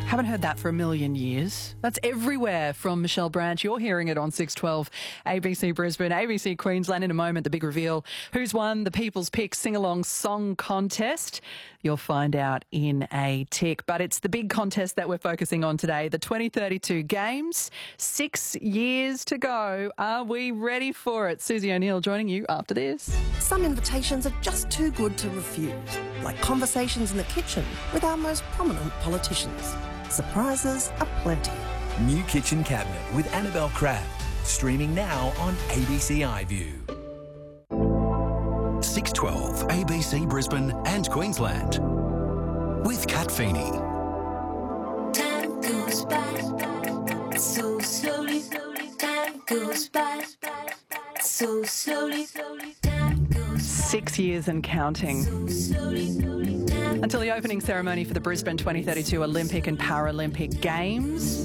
Haven't heard that for a million years. That's everywhere from Michelle Branch. You're hearing it on 612 ABC Brisbane, ABC Queensland. In a moment, the big reveal. Who's won the People's Pick Sing-Along Song Contest? You'll find out in a tick. But it's the big contest that we're focusing on today, the 2032 Games. 6 years to go. Are we ready for it? Susie O'Neill joining you after this. Some invitations are just too good to refuse, like conversations in the kitchen with our most prominent politicians. Surprises are plenty. New Kitchen Cabinet with Annabelle Crabb. Streaming now on ABC iView. 612 ABC Brisbane and Queensland. With Kat Feeney. Time goes by so slowly. Time goes by so slowly. Time goes 6 years and counting. so slowly. Until the opening ceremony for the Brisbane 2032 Olympic and Paralympic Games.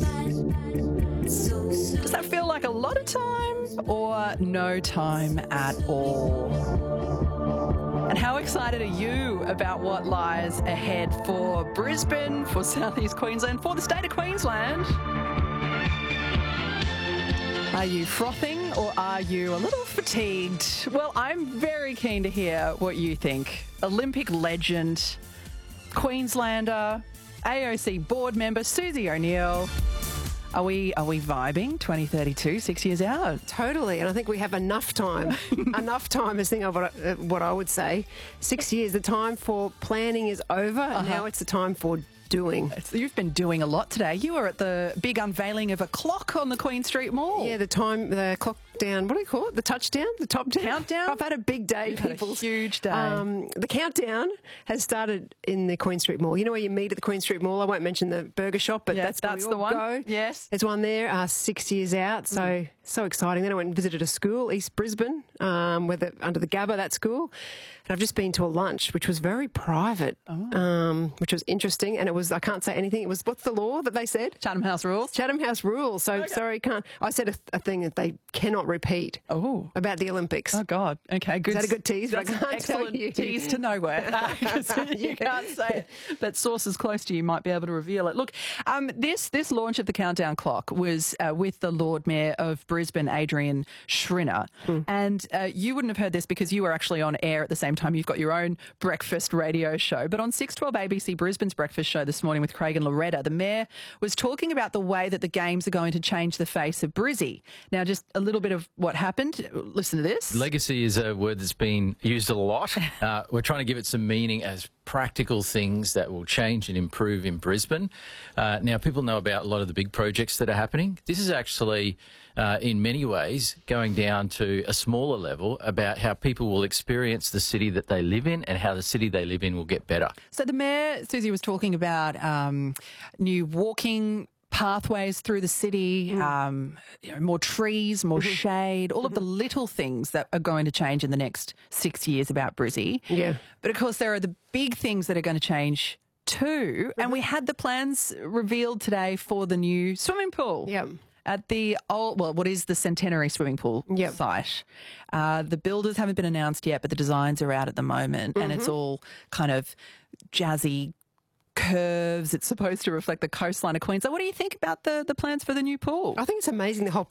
Does that feel like a lot of time or no time at all? And how excited are you about what lies ahead for Brisbane, for South East Queensland, for the state of Queensland? Are you frothing or are you a little fatigued? Well, I'm very keen to hear what you think. Olympic legend, Queenslander, AOC board member Susie O'Neill. Are we vibing 2032, 6 years out? Totally, and I think we have enough time. Enough time is what I would say. 6 years, the time for planning is over, and now it's the time for doing. You've been doing a lot today. You were at the big unveiling of a clock on the Queen Street Mall. Yeah, the clock down, what do you call it? The touchdown? The top down? Countdown? I've had a big day, people. Had a huge day. The countdown has started in the Queen Street Mall. You know where you meet at the Queen Street Mall? I won't mention the burger shop, but Yes, that's the where we all one. go. Yes. There's one there, 6 years out, so exciting. Then I went and visited a school, East Brisbane, under the Gabba, that school. And I've just been to a lunch, which was very private, which was interesting. And it was, I can't say anything. It was, what's the law that they said? Chatham House rules. Chatham House rules. So, sorry, I said a thing that they cannot repeat about the Olympics. Oh, God. Okay, good. Is that a good tease? That's I an can't excellent tell you. tease to nowhere. You can't say it, but sources close to you might be able to reveal it. Look, this launch of the countdown clock was with the Lord Mayor of Brisbane, Adrian Schrinner. And you wouldn't have heard this because you were actually on air at the same time. You've got your own breakfast radio show. But on 612 ABC Brisbane's breakfast show this morning with Craig and Loretta, the Mayor was talking about the way that the Games are going to change the face of Brizzy. Now, just a little bit of what happened. Listen to this. Legacy is a word that's been used a lot. We're trying to give it some meaning as practical things that will change and improve in Brisbane. Now, people know about a lot of the big projects that are happening. This is actually, in many ways, going down to a smaller level about how people will experience the city that they live in and how the city they live in will get better. So the Mayor, Susie, was talking about new walking pathways through the city, more trees, more shade, all of the little things that are going to change in the next 6 years about Brizzy. Yeah. But of course, there are the big things that are going to change too. And we had the plans revealed today for the new swimming pool. Yeah. At the what is the Centenary Swimming Pool site. The builders haven't been announced yet, but the designs are out at the moment, and it's all kind of jazzy curves. It's supposed to reflect the coastline of Queensland. What do you think about the plans for the new pool? I think it's amazing, the whole